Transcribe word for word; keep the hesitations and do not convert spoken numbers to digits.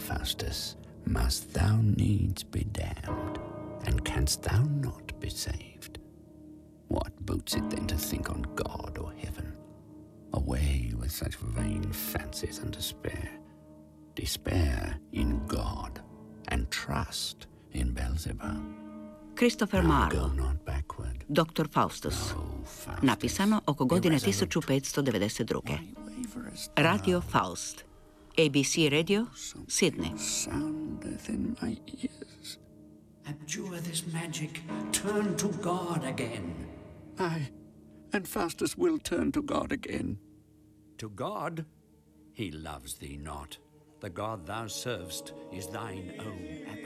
Faustus, must thou needs be damned, and canst thou not be saved? What boots it then to think on God or heaven? Away with such vain fancies and despair. Despair in God, and trust in Beelzebub. Christopher Now go Marlowe, not backward. doktor Faustus. No, Faustus. Napisano oko godine Irresolute. tisuću petsto devedeset druge. Why waverest thou? Radio Faust. A B C Radio, Sydney. Soundeth in my ears. Abjure this magic. Turn to God again. Aye, and Faustus will turn to God again. To God? He loves thee not. The God thou servest is thine own